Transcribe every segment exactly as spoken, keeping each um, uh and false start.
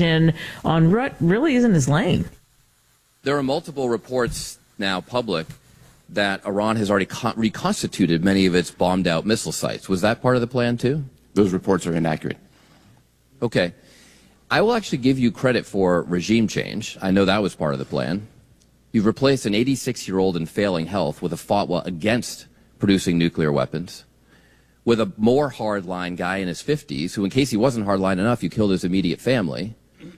question on what really isn't his lane. There are multiple reports now public that Iran has already con- reconstituted many of its bombed-out missile sites. Was that part of the plan, too? Those reports are inaccurate. Okay. I will actually give you credit for regime change. I know that was part of the plan. You've replaced an eighty-six-year-old in failing health with a fatwa against producing nuclear weapons, with a more hardline guy in his fifties, who, in case he wasn't hardline enough, you killed his immediate family.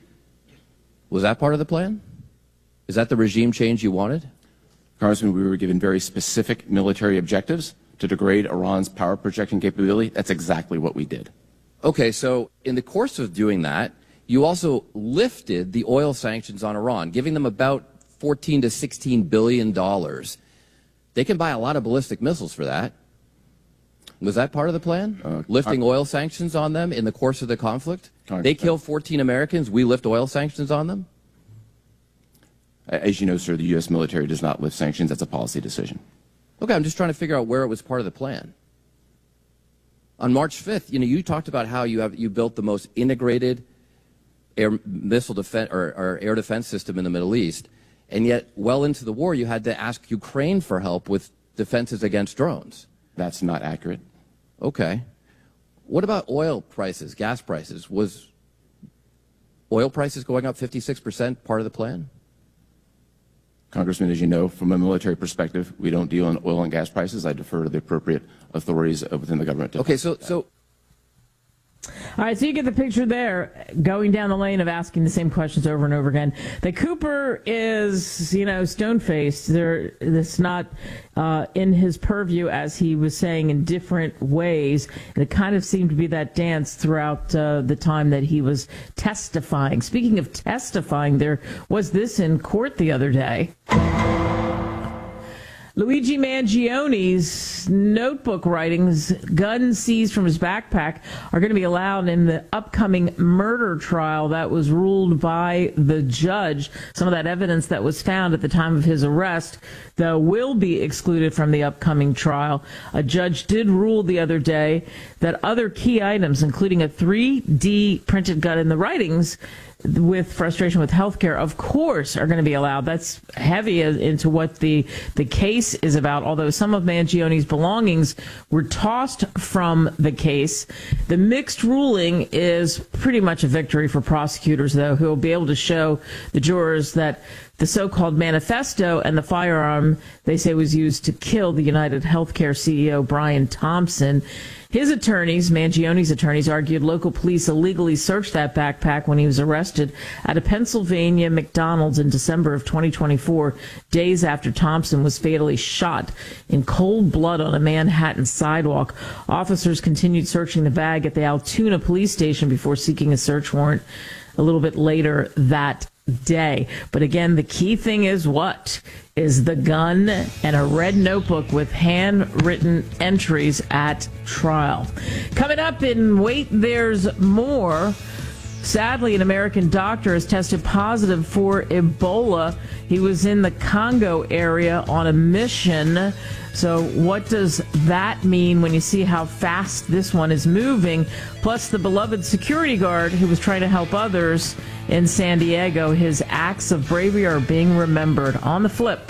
Was that part of the plan? Is that the regime change you wanted? Congressman, we were given very specific military objectives to degrade Iran's power projection capability. That's exactly what we did. Okay, so in the course of doing that, you also lifted the oil sanctions on Iran, giving them about fourteen to sixteen billion dollars. They can buy a lot of ballistic missiles for that. Was that part of the plan? Uh, Lifting I, oil sanctions on them in the course of the conflict? They kill fourteen Americans, we lift oil sanctions on them? As you know, sir, the U S military does not lift sanctions. That's a policy decision. Okay, I'm just trying to figure out where it was part of the plan. On March fifth, you know, you talked about how you have you built the most integrated air missile defense or, or air defense system in the Middle East, and yet well into the war you had to ask Ukraine for help with defenses against drones. That's not accurate. Okay. What about oil prices, gas prices? Was oil prices going up fifty-six percent part of the plan? Congressman, as you know, from a military perspective, we don't deal in oil and gas prices. I defer to the appropriate authorities within the government. Okay, so so. All right, so you get the picture there, going down the lane of asking the same questions over and over again. That Cooper is, you know, stone-faced. There, it's not uh, in his purview, as he was saying, in different ways. And it kind of seemed to be that dance throughout uh, the time that he was testifying. Speaking of testifying, there was this in court the other day. Luigi Mangione's notebook writings, guns seized from his backpack, are going to be allowed in the upcoming murder trial that was ruled by the judge. Some of that evidence that was found at the time of his arrest, though, will be excluded from the upcoming trial. A judge did rule the other day that other key items, including a three D printed gun in the writings, with frustration with healthcare, of course, are going to be allowed. That's heavy into what the the case is about, although some of Mangione's belongings were tossed from the case. The mixed ruling is pretty much a victory for prosecutors, though, who will be able to show the jurors that the so-called manifesto and the firearm they say was used to kill the United Healthcare C E O, Brian Thompson. His attorneys, Mangione's attorneys, argued local police illegally searched that backpack when he was arrested at a Pennsylvania McDonald's in December of twenty twenty-four, days after Thompson was fatally shot in cold blood on a Manhattan sidewalk. Officers continued searching the bag at the Altoona police station before seeking a search warrant a little bit later that day. But again, the key thing is what? Is the gun and a red notebook with handwritten entries at trial. Coming up in Wait, There's More. Sadly, an American doctor has tested positive for Ebola. He was in the Congo area on a mission. So what does that mean when you see how fast this one is moving? Plus, the beloved security guard who was trying to help others in San Diego, his acts of bravery are being remembered. On the flip.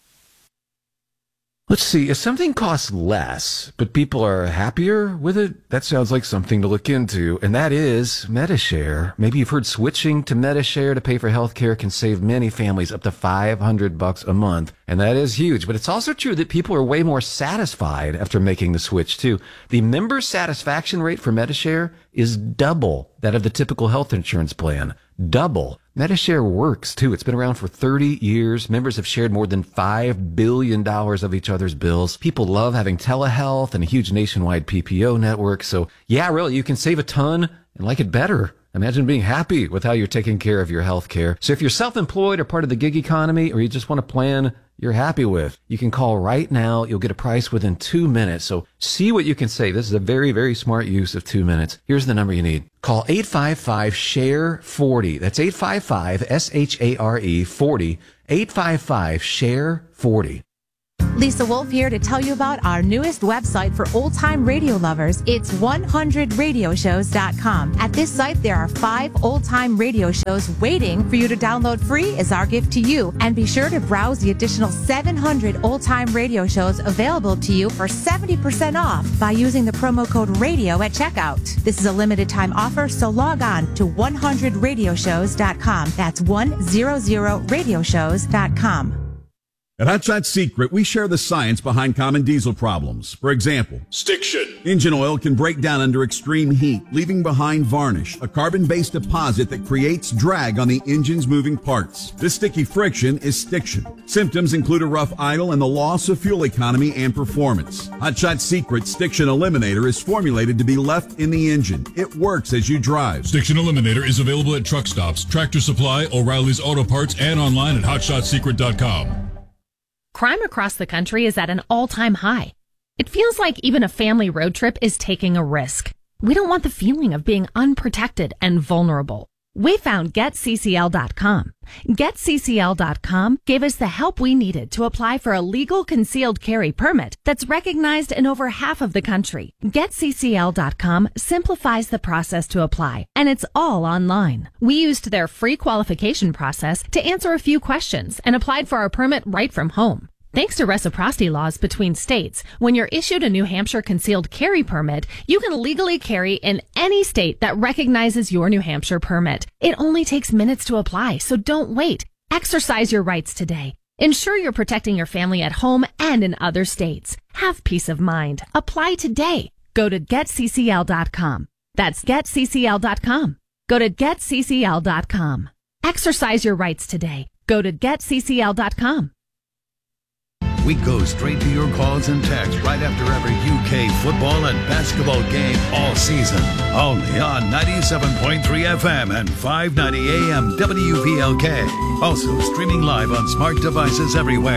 Let's see, if something costs less, but people are happier with it, that sounds like something to look into, and that is Medi-Share. Maybe you've heard switching to Medi-Share to pay for healthcare can save many families up to five hundred bucks a month, and that is huge. But it's also true that people are way more satisfied after making the switch, too. The member satisfaction rate for Medi-Share is double that of the typical health insurance plan. Double. Medi-Share works, too. It's been around for thirty years. Members have shared more than five billion dollars of each other's bills. People love having telehealth and a huge nationwide P P O network. So, yeah, really, you can save a ton and like it better. Imagine being happy with how you're taking care of your health care. So if you're self-employed or part of the gig economy, or you just want a plan you're happy with, you can call right now. You'll get a price within two minutes. So see what you can save. This is a very, very smart use of two minutes. Here's the number you need. Call eight five five, S H A R E, forty. That's eight five five, S H A R E, forty. eight five five, S H A R E, forty. Lisa Wolf here to tell you about our newest website for old-time radio lovers. It's one hundred radio shows dot com. At this site, there are five old-time radio shows waiting for you to download free as our gift to you. And be sure to browse the additional seven hundred old-time radio shows available to you for seventy percent off by using the promo code RADIO at checkout. This is a limited time offer, so log on to one hundred radio shows dot com. That's one hundred radio shows dot com. At Hot Shot Secret, we share the science behind common diesel problems. For example, stiction. Engine oil can break down under extreme heat, leaving behind varnish, a carbon-based deposit that creates drag on the engine's moving parts. This sticky friction is stiction. Symptoms include a rough idle and the loss of fuel economy and performance. Hot Shot Secret Stiction Eliminator is formulated to be left in the engine. It works as you drive. Stiction Eliminator is available at truck stops, Tractor Supply, O'Reilly's Auto Parts, and online at hot shot secret dot com. Crime across the country is at an all-time high. It feels like even a family road trip is taking a risk. We don't want the feeling of being unprotected and vulnerable. We found get C C L dot com. get C C L dot com gave us the help we needed to apply for a legal concealed carry permit that's recognized in over half of the country. get C C L dot com simplifies the process to apply, and it's all online. We used their free qualification process to answer a few questions and applied for our permit right from home. Thanks to reciprocity laws between states, when you're issued a New Hampshire concealed carry permit, you can legally carry in any state that recognizes your New Hampshire permit. It only takes minutes to apply, so don't wait. Exercise your rights today. Ensure you're protecting your family at home and in other states. Have peace of mind. Apply today. Go to get C C L dot com. That's get C C L dot com. Go to get C C L dot com. Exercise your rights today. Go to get C C L dot com. We go straight to your calls and texts right after every U K football and basketball game all season. Only on ninety-seven point three F M and five ninety A M W V L K. Also streaming live on smart devices everywhere.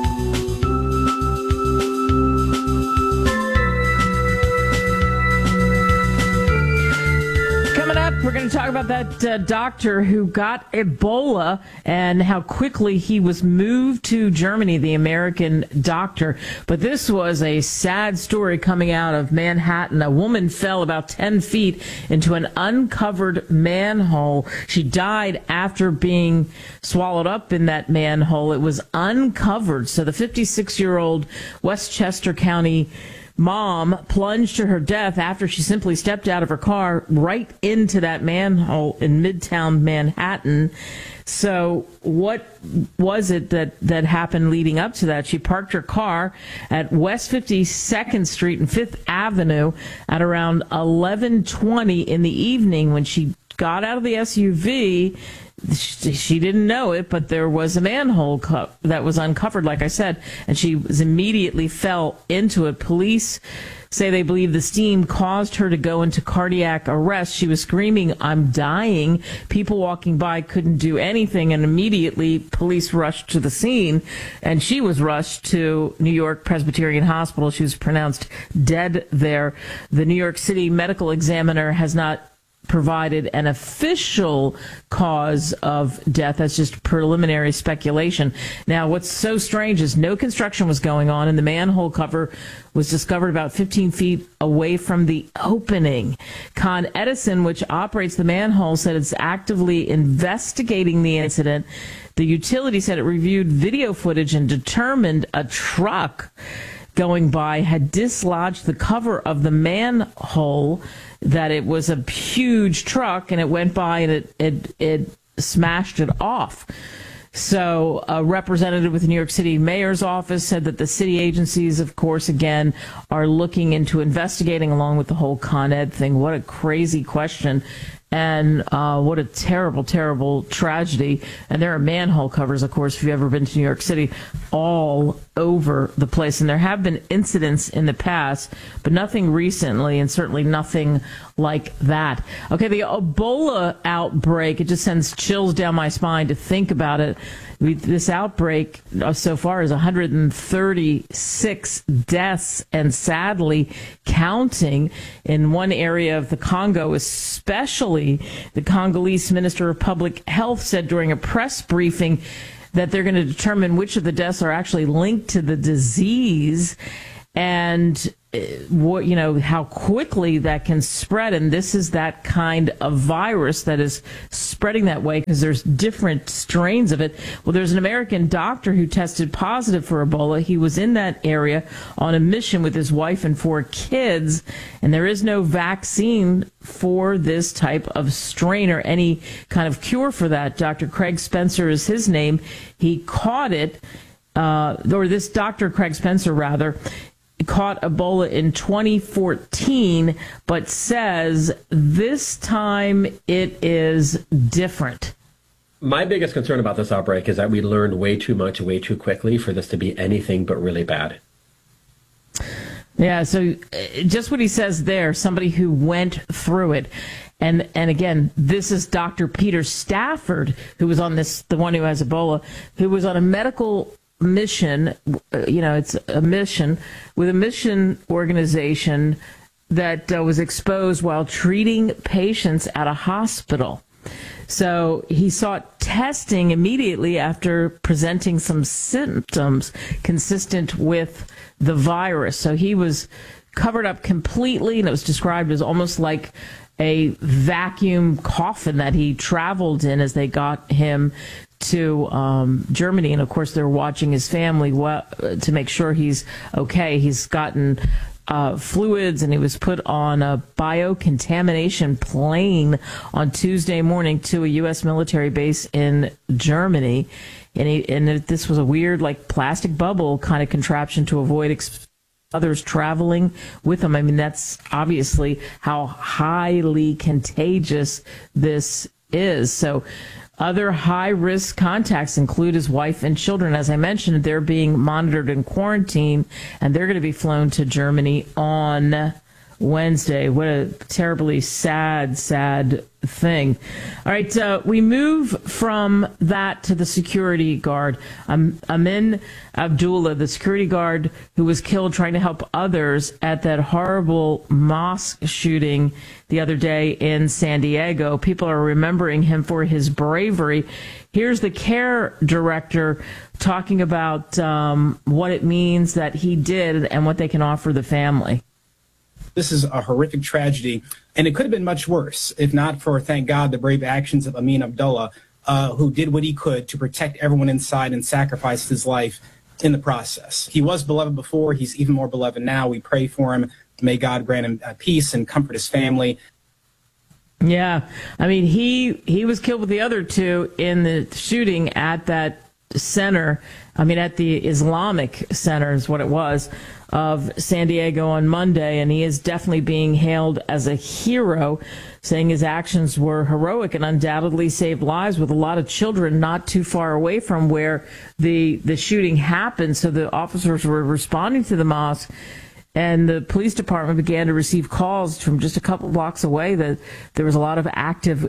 Coming up, we're going to talk about that uh, doctor who got Ebola and how quickly he was moved to Germany, the American doctor. But this was a sad story coming out of Manhattan. A woman fell about ten feet into an uncovered manhole. She died after being swallowed up in that manhole. It was uncovered. So the fifty-six-year-old Westchester County mom plunged to her death after she simply stepped out of her car right into that manhole in Midtown Manhattan. So what was it that, that happened leading up to that? She parked her car at West fifty-second Street and Fifth Avenue at around eleven twenty in the evening. When she got out of the S U V, she didn't know it, but there was a manhole co- that was uncovered, like I said, and she was immediately fell into it. Police say they believe the steam caused her to go into cardiac arrest. She was screaming, "I'm dying." People walking by couldn't do anything, and immediately police rushed to the scene, and she was rushed to New York Presbyterian Hospital. She was pronounced dead there. The New York City Medical Examiner has not provided an official cause of death. That's just preliminary speculation. Now, what's so strange is no construction was going on, and the manhole cover was discovered about fifteen feet away from the opening. Con Edison, which operates the manhole, said it's actively investigating the incident. The utility said it reviewed video footage and determined a truck going by had dislodged the cover of the manhole, that it was a huge truck, and it went by and it, it, it smashed it off. So a representative with the New York City Mayor's office said that the city agencies, of course, again, are looking into investigating along with the whole Con Ed thing. What a crazy question. And uh, what a terrible, terrible tragedy. And there are manhole covers, of course, if you've ever been to New York City, all over the place. And there have been incidents in the past, but nothing recently, and certainly nothing like that. Okay, the Ebola outbreak, it just sends chills down my spine to think about it. We, this outbreak uh, so far is one hundred thirty-six deaths, and sadly counting. In one area of the Congo, especially, the Congolese Minister of Public Health said during a press briefing that they're going to determine which of the deaths are actually linked to the disease and what, you know, how quickly that can spread. And this is that kind of virus that is spreading that way because there's different strains of it. Well, there's an American doctor who tested positive for Ebola. He was in that area on a mission with his wife and four kids, and there is no vaccine for this type of strain or any kind of cure for that. Doctor Craig Spencer is his name. He caught it, uh, or this Doctor Craig Spencer, rather, caught Ebola in twenty fourteen, but says this time it is different. My biggest concern about this outbreak is that we learned way too much way too quickly for this to be anything but really bad. Yeah, so just what he says there, somebody who went through it. And and again, this is Doctor Peter Stafford, who was on this, the one who has Ebola, who was on a medical mission, you know, it's a mission with a mission organization that uh, was exposed while treating patients at a hospital. So he sought testing immediately after presenting some symptoms consistent with the virus. So he was covered up completely, and it was described as almost like a vacuum coffin that he traveled in as they got him to um, Germany. And of course, they're watching his family well, to make sure he's okay. He's gotten uh, fluids, and he was put on a biocontamination plane on Tuesday morning to a U S military base in Germany. And, he, and it, this was a weird, like, plastic bubble kind of contraption to avoid ex- others traveling with him. I mean, that's obviously how highly contagious this is. So other high-risk contacts include his wife and children. As I mentioned, they're being monitored in quarantine, and they're going to be flown to Germany on Wednesday. What a terribly sad, sad thing. All right, uh, we move from that to the security guard. Um, Amin Abdullah, the security guard who was killed trying to help others at that horrible mosque shooting the other day in San Diego. People are remembering him for his bravery. Here's the care director talking about um, what it means that he did and what they can offer the family. This is a horrific tragedy, and it could have been much worse if not for, thank God, the brave actions of Amin Abdullah, uh, who did what he could to protect everyone inside and sacrificed his life in the process. He was beloved before. He's even more beloved now. We pray for him. May God grant him peace and comfort his family. Yeah, I mean, he he was killed with the other two in the shooting at that center. I mean, at the Islamic Center is what it was, of San Diego on Monday, and he is definitely being hailed as a hero, saying his actions were heroic and undoubtedly saved lives, with a lot of children not too far away from where the the shooting happened. So the officers were responding to the mosque, and the police department began to receive calls from just a couple blocks away that there was a lot of active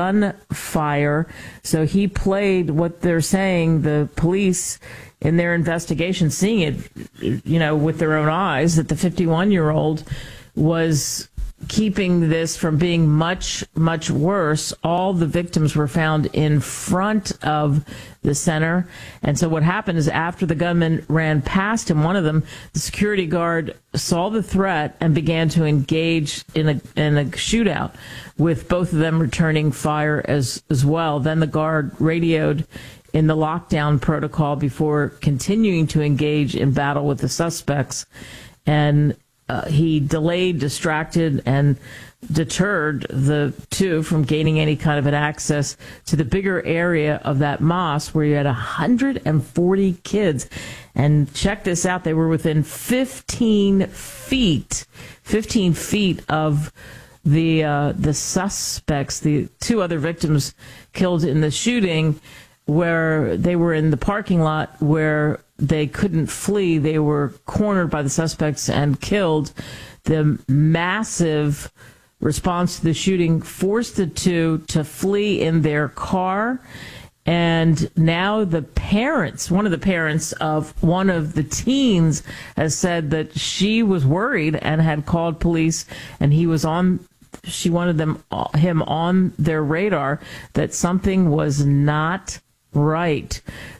gunfire. So he played what they're saying, the police in their investigation, seeing it, you know, with their own eyes, that the fifty-one-year-old was keeping this from being much, much worse. All the victims were found in front of the center. And so what happened is, after the gunman ran past him, one of them, the security guard, saw the threat and began to engage in a in a shootout, with both of them returning fire as as well. Then the guard radioed in the lockdown protocol before continuing to engage in battle with the suspects. And uh, he delayed, distracted, and deterred the two from gaining any kind of an access to the bigger area of that mosque, where you had one hundred forty kids. And check this out, they were within fifteen feet, fifteen feet of the uh, the suspects, the two other victims killed in the shooting, where they were in the parking lot where they couldn't flee. They were cornered by the suspects and killed. The massive response to the shooting forced the two to flee in their car. And now the parents, one of the parents of one of the teens, has said that she was worried and had called police, and he was on she wanted them him on their radar, that something was not right.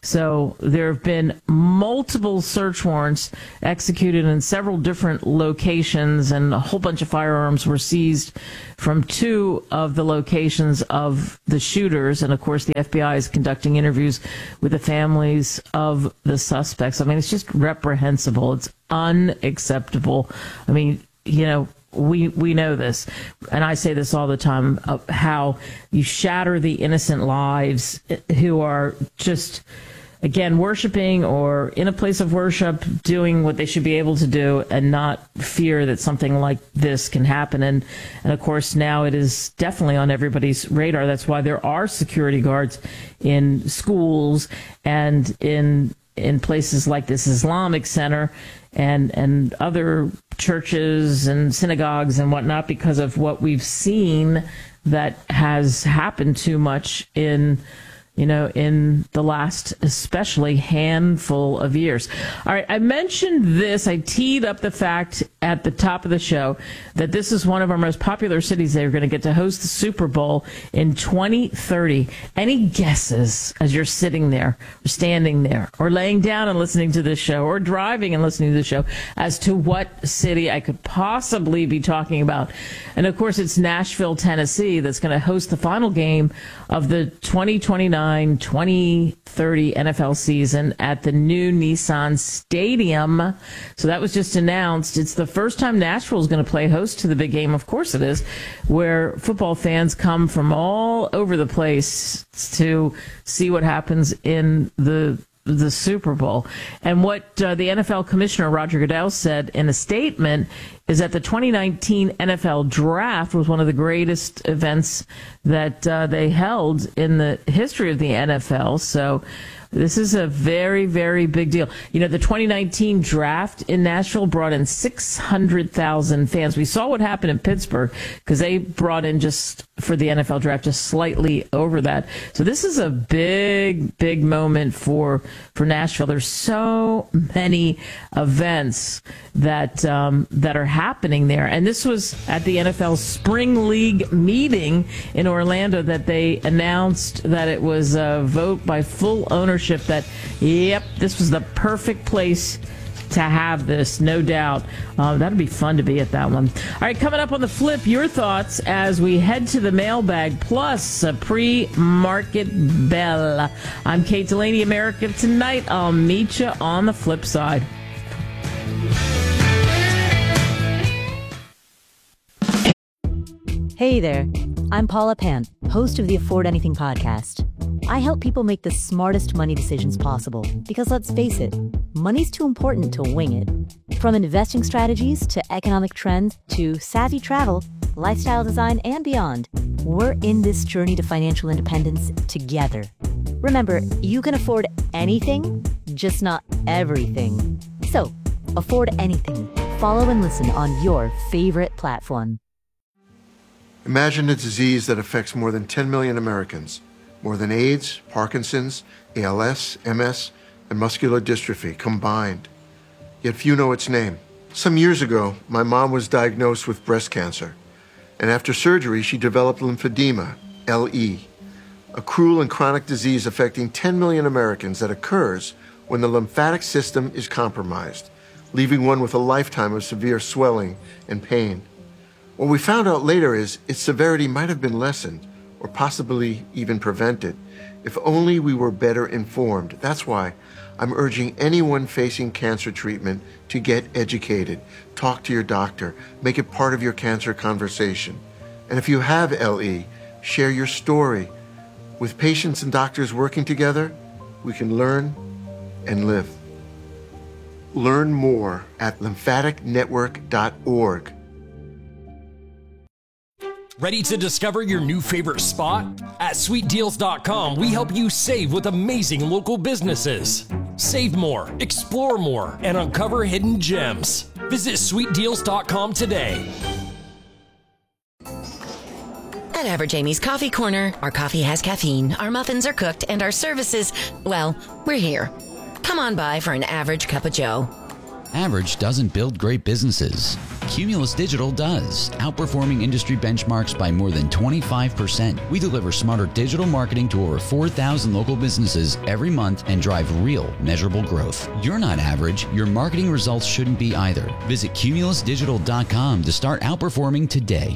So there have been multiple search warrants executed in several different locations, and a whole bunch of firearms were seized from two of the locations of the shooters. And of course, the F B I is conducting interviews with the families of the suspects. I mean, it's just reprehensible. It's unacceptable. I mean, you know, We we know this, and I say this all the time, of how you shatter the innocent lives who are just, again, worshiping or in a place of worship, doing what they should be able to do and not fear that something like this can happen. And, and of course, now it is definitely on everybody's radar. That's why there are security guards in schools and in in places like this Islamic Center and and other churches and synagogues and whatnot, because of what we've seen that has happened too much in, you know, in the last especially handful of years. All right, I mentioned this, I teed up the fact at the top of the show that this is one of our most popular cities. They're going to get to host the Super Bowl in twenty thirty. Any guesses as you're sitting there or standing there or laying down and listening to this show or driving and listening to the show as to what city I could possibly be talking about? And of course, it's Nashville, Tennessee, that's going to host the final game of the twenty twenty-nine twenty thirty N F L season at the new Nissan Stadium. So that was just announced. It's the first time Nashville is going to play host to the big game. Of course it is, where football fans come from all over the place to see what happens in the the Super Bowl. And what uh, the N F L Commissioner Roger Goodell said in a statement is that the twenty nineteen N F L Draft was one of the greatest events that uh, they held in the history of the N F L. So this is a very, very big deal. You know, the twenty nineteen draft in Nashville brought in six hundred thousand fans. We saw what happened in Pittsburgh because they brought in, just for the N F L draft, just slightly over that. So this is a big, big moment for, for Nashville. There's so many events that, um, that are happening there. And this was at the N F L Spring League meeting in Orlando that they announced that it was a vote by full ownership that, yep, this was the perfect place to have this, no doubt. Uh, that'd be fun to be at that one. All right, coming up on the flip, your thoughts as we head to the mailbag, plus a pre-market bell. I'm Kate Delaney, America Tonight. I'll meet you on the flip side. Hey there, I'm Paula Pant, host of the Afford Anything podcast. I help people make the smartest money decisions possible because, let's face it, money's too important to wing it. From investing strategies to economic trends to savvy travel, lifestyle design, and beyond, we're in this journey to financial independence together. Remember, you can afford anything, just not everything. So, afford anything. Follow and listen on your favorite platform. Imagine a disease that affects more than ten million Americans. More than AIDS, Parkinson's, A L S, M S, and muscular dystrophy combined. Yet few know its name. Some years ago, my mom was diagnosed with breast cancer. And after surgery, she developed lymphedema, L E, a cruel and chronic disease affecting ten million Americans that occurs when the lymphatic system is compromised, leaving one with a lifetime of severe swelling and pain. What we found out later is its severity might have been lessened, or possibly even prevented, if only we were better informed. That's why I'm urging anyone facing cancer treatment to get educated. Talk to your doctor. Make it part of your cancer conversation. And if you have L E, share your story. With patients and doctors working together, we can learn and live. Learn more at lymphatic network dot org. Ready to discover your new favorite spot? At sweet deals dot com, we help you save with amazing local businesses. Save more, explore more, and uncover hidden gems. Visit sweet deals dot com today. At Average Amy's Coffee Corner, our coffee has caffeine, our muffins are cooked, and our services, well, we're here. Come on by for an average cup of joe. Average doesn't build great businesses. Cumulus Digital does, outperforming industry benchmarks by more than twenty-five percent. We deliver smarter digital marketing to over four thousand local businesses every month and drive real, measurable growth. You're not average. Your marketing results shouldn't be either. Visit cumulus digital dot com to start outperforming today.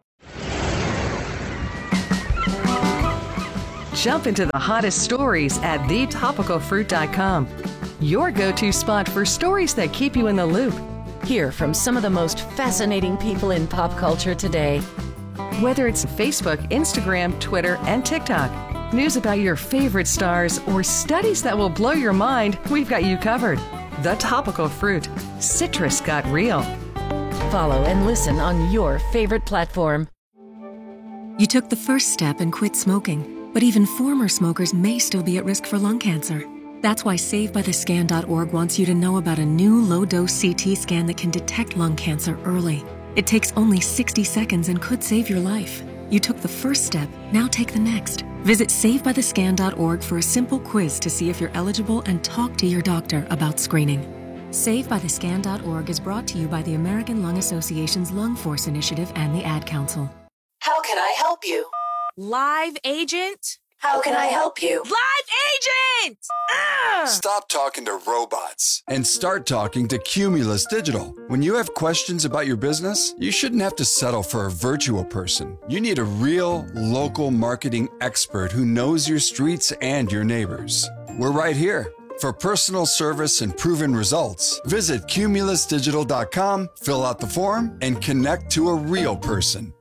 Jump into the hottest stories at the topical fruit dot com. Your go-to spot for stories that keep you in the loop. Hear from some of the most fascinating people in pop culture today. Whether it's Facebook, Instagram, Twitter, and TikTok, news about your favorite stars, or studies that will blow your mind, we've got you covered. The Topical Fruit. Citrus got real. Follow and listen on your favorite platform. You took the first step and quit smoking, but even former smokers may still be at risk for lung cancer. That's why save by the scan dot org wants you to know about a new low-dose C T scan that can detect lung cancer early. It takes only sixty seconds and could save your life. You took the first step, now take the next. Visit save by the scan dot org for a simple quiz to see if you're eligible and talk to your doctor about screening. save by the scan dot org is brought to you by the American Lung Association's Lung Force Initiative and the Ad Council. How can I help you? Live agent? How can I help you? Live agent! Ugh! Stop talking to robots and start talking to Cumulus Digital. When you have questions about your business, you shouldn't have to settle for a virtual person. You need a real, local marketing expert who knows your streets and your neighbors. We're right here. For personal service and proven results, visit cumulus digital dot com, fill out the form, and connect to a real person.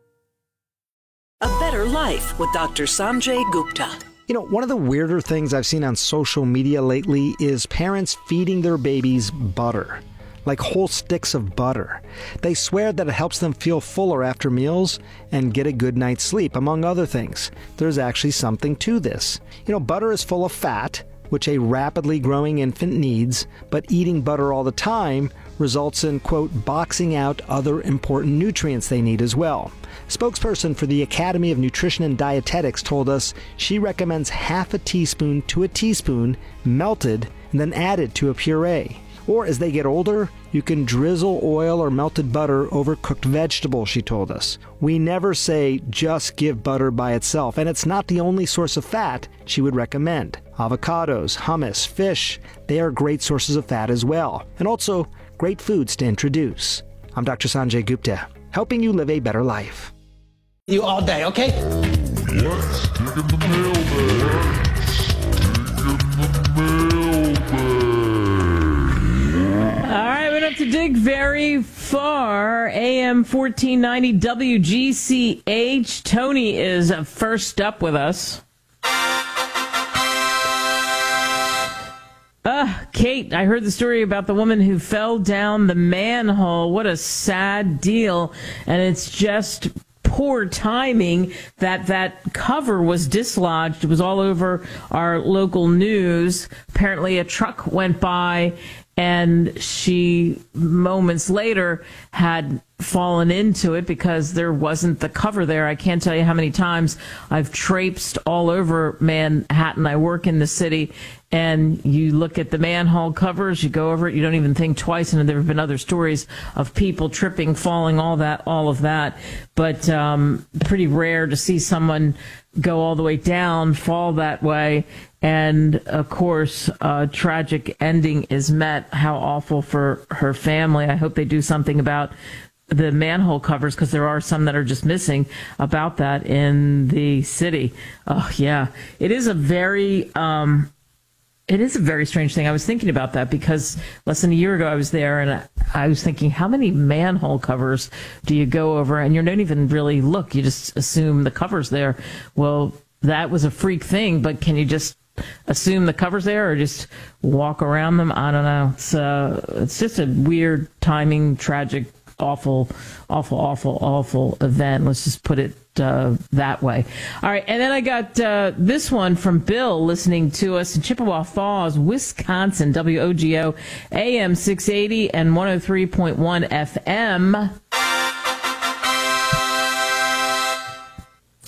A Better Life with Doctor Sanjay Gupta. You know, one of the weirder things I've seen on social media lately is parents feeding their babies butter, like whole sticks of butter. They swear that it helps them feel fuller after meals and get a good night's sleep, among other things. There's actually something to this. You know, butter is full of fat, which a rapidly growing infant needs, but eating butter all the time results in, quote, boxing out other important nutrients they need as well. Spokesperson for the Academy of Nutrition and Dietetics told us she recommends half a teaspoon to a teaspoon melted and then added to a puree. Or as they get older, you can drizzle oil or melted butter over cooked vegetables, she told us. We never say just give butter by itself, and it's not the only source of fat she would recommend. Avocados, hummus, fish, they are great sources of fat as well, and also great foods to introduce. I'm Doctor Sanjay Gupta, helping you live a better life. You all day, okay? Let's dig in the mailbag. Dig in the mailbag. All right, we don't have to dig very far. A M fourteen ninety W G C H. Tony is first up with us. Uh, Kate, I heard the story about the woman who fell down the manhole. What a sad deal. And it's just poor timing that that cover was dislodged. It was all over our local news. Apparently a truck went by and she moments later had fallen into it because there wasn't the cover there. I can't tell you how many times I've traipsed all over Manhattan. I work in the city, and you look at the manhole covers, you go over it, you don't even think twice. And there have been other stories of people tripping, falling, all that, all of that. But um, pretty rare to see someone go all the way down, fall that way. And, of course, a tragic ending is met. How awful for her family. I hope they do something about the manhole covers, because there are some that are just missing about that in the city. Oh, yeah. It is a very... Um, It is a very strange thing. I was thinking about that because less than a year ago I was there, and I was thinking, how many manhole covers do you go over? And you don't even really look. You just assume the cover's there. Well, that was a freak thing, but can you just assume the cover's there or just walk around them? I don't know. So it's just a weird timing, tragic, awful, awful, awful, awful event. Let's just put it uh, that way. All right. And then I got uh, this one from Bill listening to us in Chippewa Falls, Wisconsin, W O G O, A M six eighty and one oh three point one F M.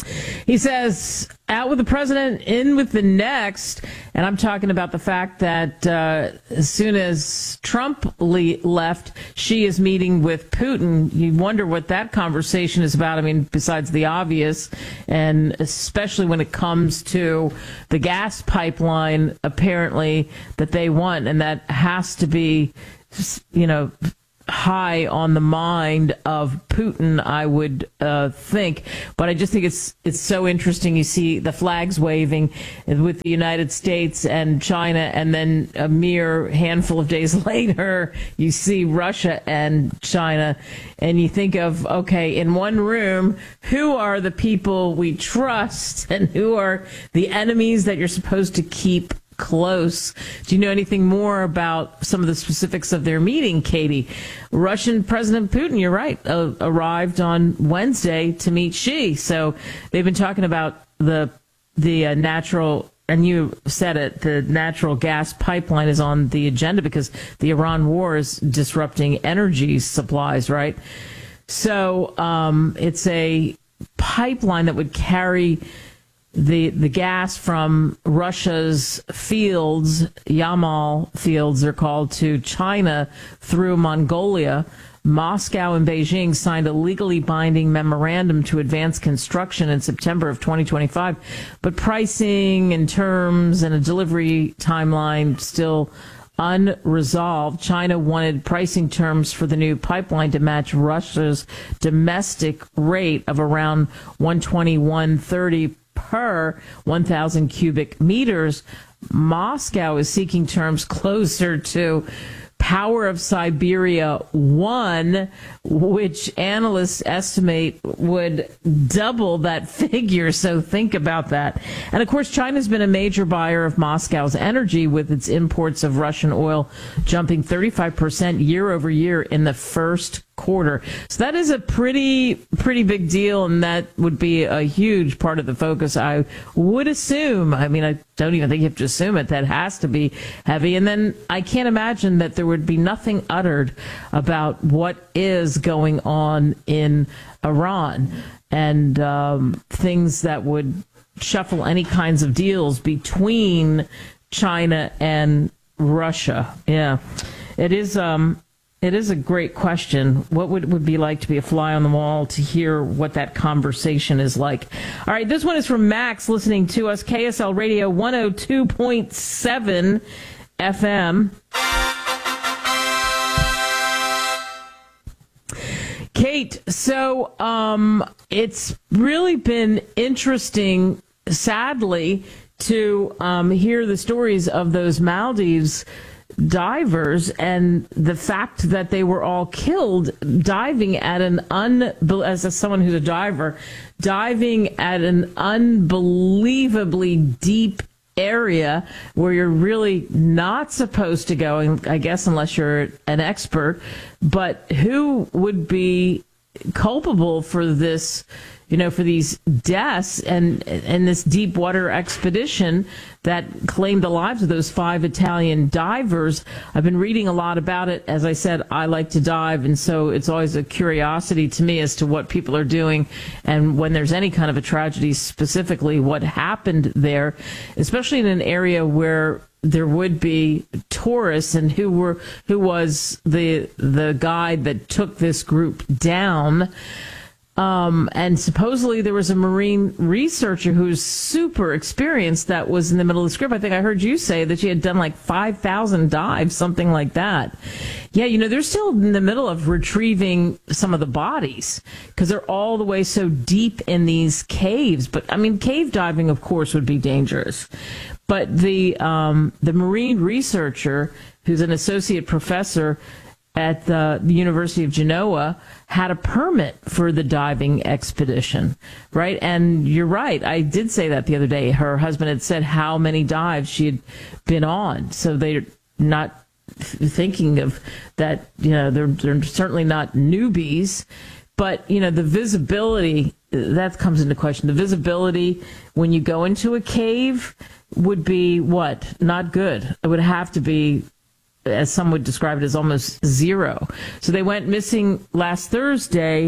He says, out with the president, in with the next. And I'm talking about the fact that uh, as soon as Trump le- left, she is meeting with Putin. You wonder what that conversation is about. I mean, besides the obvious, and especially when it comes to the gas pipeline, apparently, that they want. And that has to be, you know, high on the mind of Putin, I would uh, think. But I just think it's it's so interesting. You see the flags waving with the United States and China, and then a mere handful of days later, you see Russia and China, and you think of, okay, in one room, who are the people we trust and who are the enemies that you're supposed to keep close? Do you know anything more about some of the specifics of their meeting, Katie? Russian President Putin, you're right, uh, arrived on Wednesday to meet Xi. So they've been talking about the the uh, natural, and you said it, the natural gas pipeline is on the agenda because the Iran war is disrupting energy supplies, right? So um, it's a pipeline that would carry the the gas from Russia's fields, Yamal fields they're called, to China through Mongolia. Moscow and Beijing signed a legally binding memorandum to advance construction in September of twenty twenty-five, but pricing and terms and a delivery timeline still unresolved. China wanted pricing terms for the new pipeline to match Russia's domestic rate of around one twenty-one thirty per one thousand cubic meters. Moscow is seeking terms closer to Power of Siberia one, which analysts estimate would double that figure. So think about that. And of course, China's been a major buyer of Moscow's energy, with its imports of Russian oil jumping thirty-five percent year over year in the first quarter. So that is a pretty, pretty big deal, and that would be a huge part of the focus, I would assume. I mean, I don't even think you have to assume it. That has to be heavy. And then I can't imagine that there would be nothing uttered about what is going on in Iran and um, things that would shuffle any kinds of deals between China and Russia. Yeah, it is. Um, It is a great question. What would it would be like to be a fly on the wall to hear what that conversation is like? All right, this one is from Max, listening to us, K S L Radio one oh two point seven F M. Kate, so um, it's really been interesting, sadly, to um, hear the stories of those Maldives divers and the fact that they were all killed diving at an un as a, someone who's a diver, diving at an unbelievably deep area where you're really not supposed to go, and I guess unless you're an expert. But who would be culpable for this, you know, for these deaths and and this deep water expedition that claimed the lives of those five Italian divers? I've been reading a lot about it. As I said, I like to dive, and so it's always a curiosity to me as to what people are doing, and when there's any kind of a tragedy, specifically what happened there, especially in an area where there would be tourists, and who were who was the the guide that took this group down. Um, and supposedly there was a marine researcher who's super experienced that was in the middle of the script. I think I heard you say that she had done like five thousand dives, something like that. Yeah, you know, they're still in the middle of retrieving some of the bodies because they're all the way so deep in these caves. But, I mean, cave diving, of course, would be dangerous. But the um, the marine researcher, who's an associate professor at the, the University of Genoa, had a permit for the diving expedition, right? And you're right. I did say that the other day. Her husband had said how many dives she had been on. So they're not thinking of that, you know, they're, they're certainly not newbies. But, you know, the visibility, that comes into question. The visibility when you go into a cave would be what? Not good. It would have to be, as some would describe it, as almost zero. So they went missing last Thursday.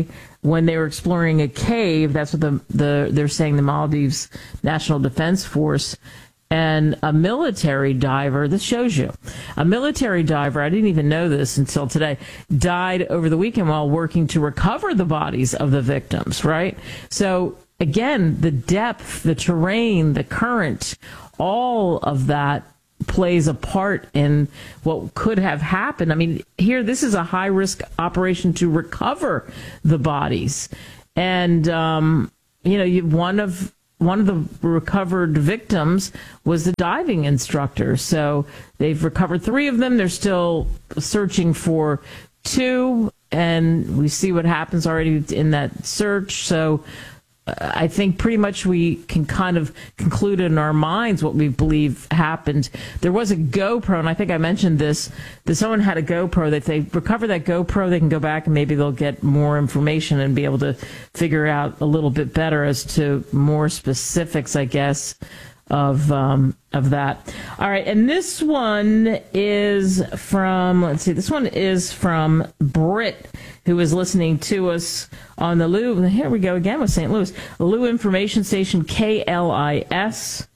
when they were exploring a cave. That's what the, the they're saying, the Maldives National Defense Force. And a military diver, this shows you, a military diver, I didn't even know this until today, died over the weekend while working to recover the bodies of the victims, right? So, again, the depth, the terrain, the current, all of that plays a part in what could have happened. I mean, here, this is a high-risk operation to recover the bodies. And, um, you know, you, one of... One of the recovered victims was the diving instructor. So they've recovered three of them. They're still searching for two, and we see what happens already in that search. So uh, I think pretty much we can kind of conclude in our minds what we believe happened. There was a GoPro, and I think I mentioned this, that someone had a GoPro, that if they recover that GoPro, they can go back and maybe they'll get more information and be able to figure out a little bit better as to more specifics, I guess, of um, of that. All right, and this one is from, let's see, this one is from Britt, who is listening to us on the Lou, here we go again with Saint Louis, the Lou information station K L I S.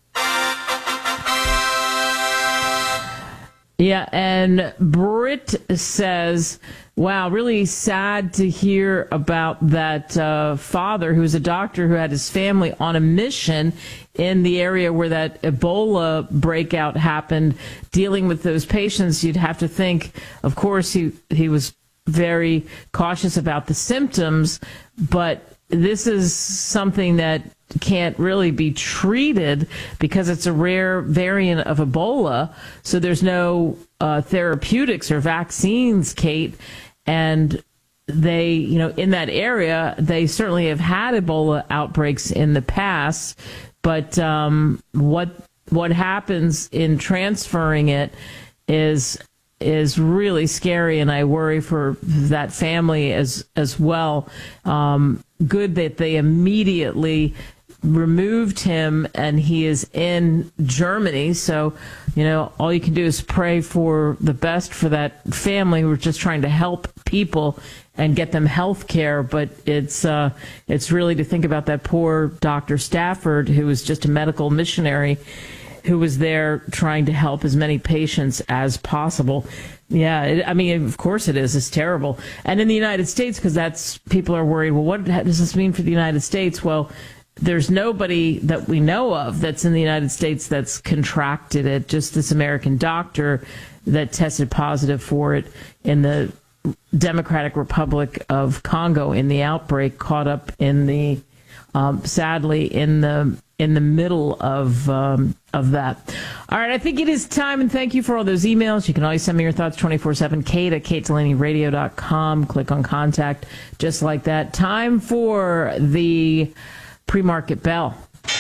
Yeah, and Britt says, wow, really sad to hear about that uh, father who's a doctor who had his family on a mission in the area where that Ebola breakout happened, dealing with those patients. You'd have to think, of course, he, he was very cautious about the symptoms, but this is something that can't really be treated because it's a rare variant of Ebola. So there's no uh, therapeutics or vaccines, Kate. And they, you know, in that area, they certainly have had Ebola outbreaks in the past. But um, what what happens in transferring it is is really scary, and I worry for that family as as well. Um, good that they immediately removed him, and he is in Germany. So, you know, all you can do is pray for the best for that family. We're just trying to help people and get them health care, but it's uh, it's really to think about that poor Doctor Stafford, who was just a medical missionary, who was there trying to help as many patients as possible. Yeah, it, I mean, of course it is. It's terrible. And in the United States, because that's, people are worried, well, what does this mean for the United States? Well, there's nobody that we know of that's in the United States that's contracted it, just this American doctor that tested positive for it in the Democratic Republic of Congo in the outbreak, caught up in the, um, sadly, in the in the middle of um, of that. All right, I think it is time, and thank you for all those emails. You can always send me your thoughts twenty-four seven, Kate at kate delaney radio dot com. Click on contact, just like that. Time for the pre-market bell.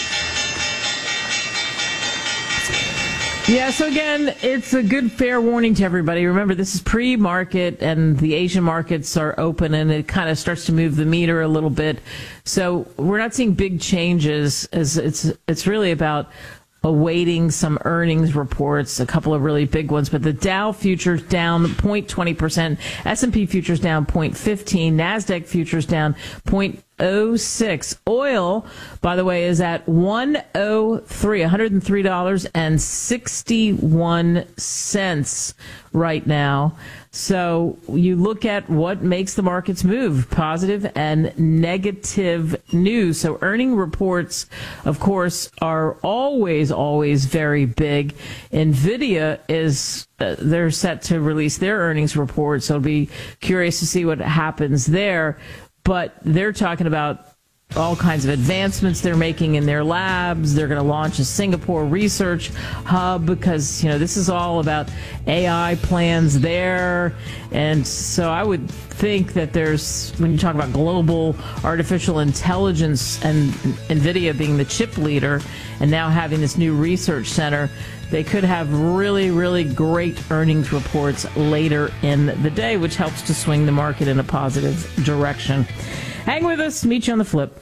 Yeah, so again, it's a good fair warning to everybody. Remember, this is pre-market, and the Asian markets are open, and it kind of starts to move the meter a little bit. So we're not seeing big changes. As it's it's really about awaiting some earnings reports, a couple of really big ones. But the Dow futures down zero point two zero percent, S and P futures down zero point one five, NASDAQ futures down zero point zero six. Oil, by the way, is at one oh three, one hundred three dollars and sixty-one cents right now. So you look at what makes the markets move, positive and negative news. So earning reports, of course, are always, always very big. NVIDIA is, uh, they're set to release their earnings report, so it'll be curious to see what happens there. But they're talking about all kinds of advancements they're making in their labs. They're going to launch a Singapore research hub because, you know, this is all about A I plans there. And so I would think that there's, when you talk about global artificial intelligence and NVIDIA being the chip leader and now having this new research center, they could have really, really great earnings reports later in the day, which helps to swing the market in a positive direction. Hang with us. Meet you on the flip.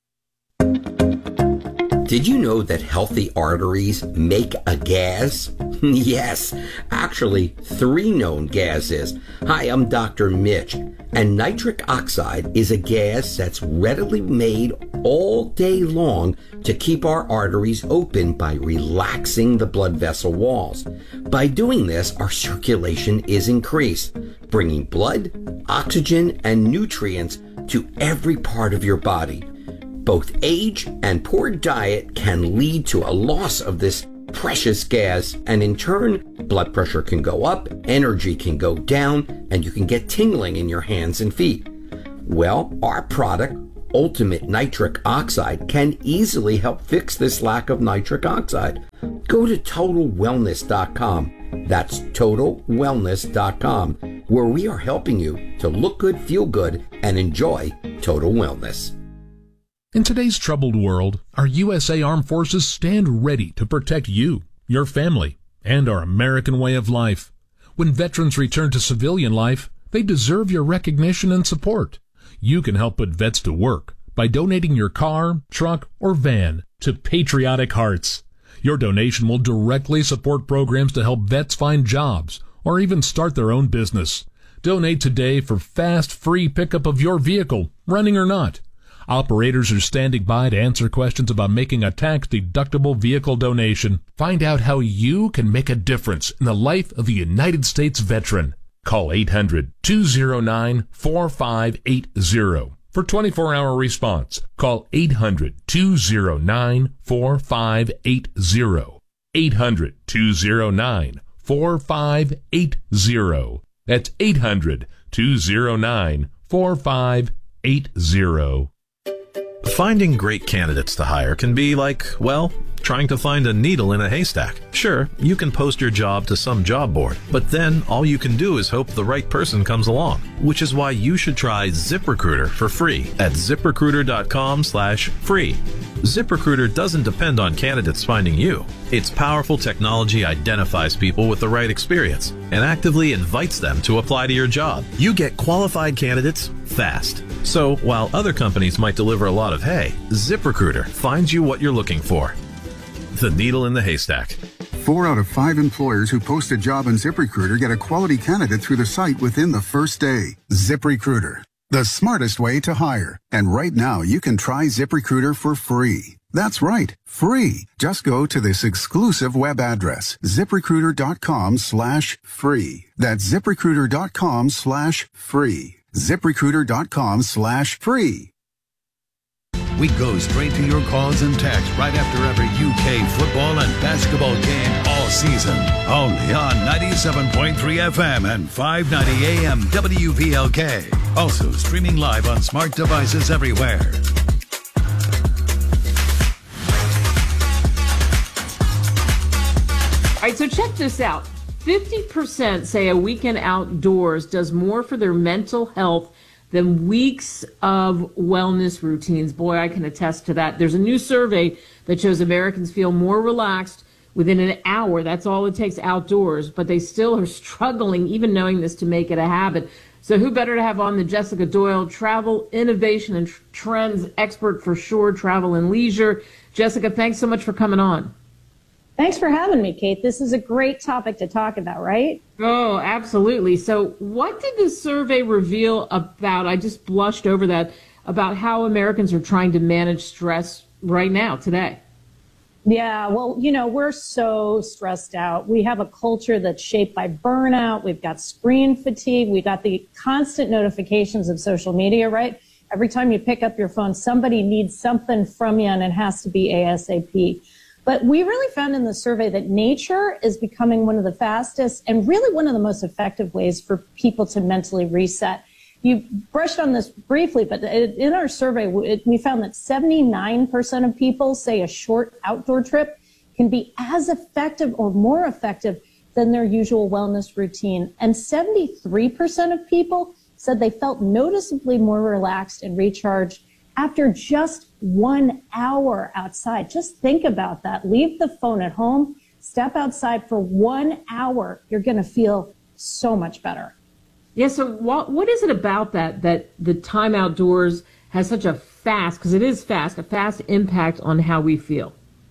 Did you know that healthy arteries make a gas? Yes, actually, three known gases. Hi, I'm Doctor Mitch, and nitric oxide is a gas that's readily made all day long to keep our arteries open by relaxing the blood vessel walls. By doing this, our circulation is increased, bringing blood, oxygen, and nutrients to every part of your body. Both age and poor diet can lead to a loss of this precious gas, and in turn, blood pressure can go up, energy can go down, and you can get tingling in your hands and feet. Well, our product, Ultimate Nitric Oxide, can easily help fix this lack of nitric oxide. Go to total wellness dot com. That's total wellness dot com, where we are helping you to look good, feel good, and enjoy total wellness. In today's troubled world, our U S A Armed Forces stand ready to protect you, your family, and our American way of life. When veterans return to civilian life, they deserve your recognition and support. You can help put vets to work by donating your car, truck, or van to Patriotic Hearts. Your donation will directly support programs to help vets find jobs or even start their own business. Donate today for fast, free pickup of your vehicle, running or not. Operators are standing by to answer questions about making a tax-deductible vehicle donation. Find out how you can make a difference in the life of a United States veteran. Call eight hundred, two oh nine, four five eight oh for twenty-four hour response. Call eight hundred, two oh nine, four five eight oh. eight hundred, two oh nine, four five eight oh. That's eight hundred, two oh nine, four five eight oh. Finding great candidates to hire can be like, well, trying to find a needle in a haystack. Sure, you can post your job to some job board, but then all you can do is hope the right person comes along, which is why you should try ZipRecruiter for free at ZipRecruiter.com slash free. ZipRecruiter doesn't depend on candidates finding you. Its powerful technology identifies people with the right experience and actively invites them to apply to your job. You get qualified candidates fast. So while other companies might deliver a lot of hay, ZipRecruiter finds you what you're looking for. The needle in the haystack. Four out of five employers who post a job on ZipRecruiter get a quality candidate through the site within the first day. ZipRecruiter, the smartest way to hire. And right now, you can try ZipRecruiter for free. That's right, free. Just go to this exclusive web address, ZipRecruiter.com slash free. That's ZipRecruiter.com slash free. ZipRecruiter.com slash free. We go straight to your calls and texts right after every U K football and basketball game all season. Only on ninety-seven point three F M and five ninety A M W V L K. Also streaming live on smart devices everywhere. All right, so check this out. fifty percent say a weekend outdoors does more for their mental health than weeks of wellness routines. Boy, I can attest to that. There's a new survey that shows Americans feel more relaxed within an hour. That's all it takes outdoors, but they still are struggling, even knowing this, to make it a habit. So who better to have on than Jessica Doyle, travel innovation and trends expert for Shore Travel and Leisure. Jessica, thanks so much for coming on. Thanks for having me, Kate. This is a great topic to talk about, right? Oh, absolutely. So what did the survey reveal about, I just blushed over that, about how Americans are trying to manage stress right now, today? Yeah, well, you know, we're so stressed out. We have a culture that's shaped by burnout. We've got screen fatigue. We've got the constant notifications of social media, right? Every time you pick up your phone, somebody needs something from you, and it has to be ASAP. But we really found in the survey that nature is becoming one of the fastest and really one of the most effective ways for people to mentally reset. You brushed on this briefly, but in our survey, we found that seventy-nine percent of people say a short outdoor trip can be as effective or more effective than their usual wellness routine. And seventy-three percent of people said they felt noticeably more relaxed and recharged after just one hour outside. Just think about that. Leave the phone at home, step outside for one hour. You're going to feel so much better. Yeah, so what what is it about that, that the time outdoors has such a fast, because it is fast, a fast impact on how we feel?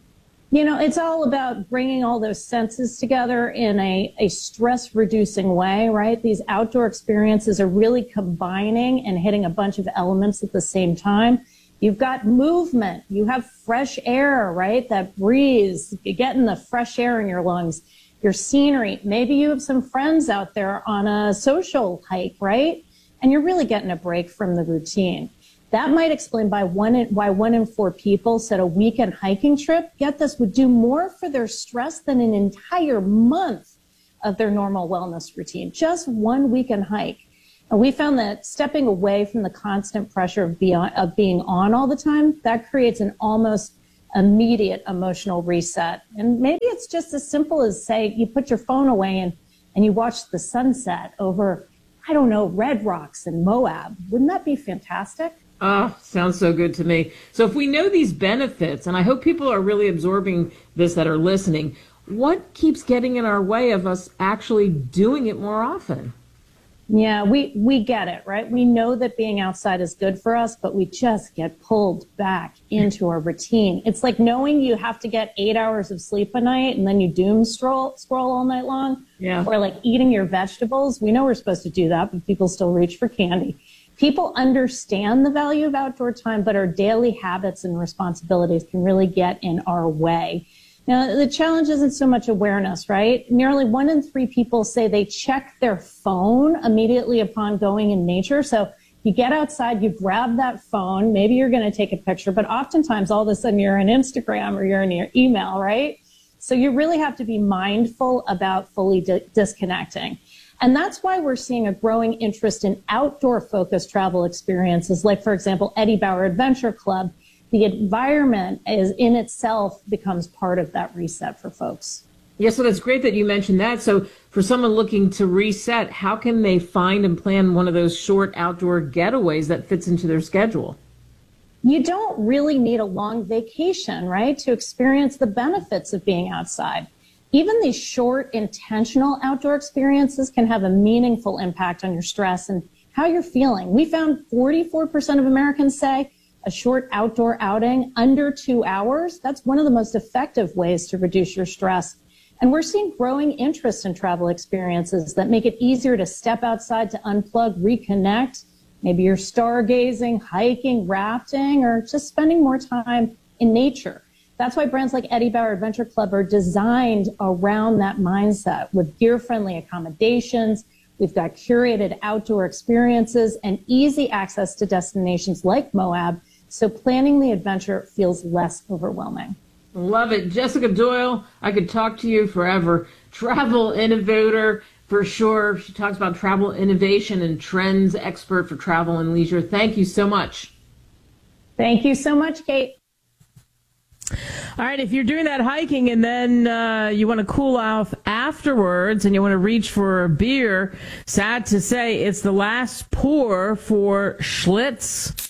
You know, it's all about bringing all those senses together in a, a stress-reducing way, right? These outdoor experiences are really combining and hitting a bunch of elements at the same time. You've got movement. You have fresh air, right? That breeze, you're getting the fresh air in your lungs. Your scenery. Maybe you have some friends out there on a social hike, right? And you're really getting a break from the routine. That might explain by one in, why one in four people said a weekend hiking trip, get this, would do more for their stress than an entire month of their normal wellness routine. Just one weekend hike. And we found that stepping away from the constant pressure of, beyond, of being on all the time, that creates an almost immediate emotional reset. And maybe it's just as simple as, say, you put your phone away and, and you watch the sunset over, I don't know, Red Rocks in Moab. Wouldn't that be fantastic? Oh, sounds so good to me. So if we know these benefits, and I hope people are really absorbing this that are listening, what keeps getting in our way of us actually doing it more often? Yeah, we, we get it, right? We know that being outside is good for us, but we just get pulled back into our routine. It's like knowing you have to get eight hours of sleep a night and then you doom scroll, scroll all night long. Yeah. Or like eating your vegetables. We know we're supposed to do that, but people still reach for candy. People understand the value of outdoor time, but our daily habits and responsibilities can really get in our way. Now, the challenge isn't so much awareness, right? Nearly one in three people say they check their phone immediately upon going in nature. So you get outside, you grab that phone, maybe you're going to take a picture, but oftentimes all of a sudden you're on Instagram or you're in your email, right? So you really have to be mindful about fully di- disconnecting. And that's why we're seeing a growing interest in outdoor-focused travel experiences, like, for example, Eddie Bauer Adventure Club. The environment is in itself becomes part of that reset for folks. Yeah, so that's great that you mentioned that. So for someone looking to reset, how can they find and plan one of those short outdoor getaways that fits into their schedule? You don't really need a long vacation, right, to experience the benefits of being outside. Even these short, intentional outdoor experiences can have a meaningful impact on your stress and how you're feeling. We found forty-four percent of Americans say a short outdoor outing under two hours, that's one of the most effective ways to reduce your stress. And we're seeing growing interest in travel experiences that make it easier to step outside to unplug, reconnect. Maybe you're stargazing, hiking, rafting, or just spending more time in nature. That's why brands like Eddie Bauer Adventure Club are designed around that mindset with gear-friendly accommodations. We've got curated outdoor experiences and easy access to destinations like Moab, so planning the adventure feels less overwhelming. Love it. Jessica Doyle, I could talk to you forever. Travel innovator for sure. She talks about travel innovation and trends, expert for travel and leisure. Thank you so much. Thank you so much, Kate. All right, if you're doing that hiking and then uh, you want to cool off afterwards and you want to reach for a beer, sad to say, it's the last pour for Schlitz.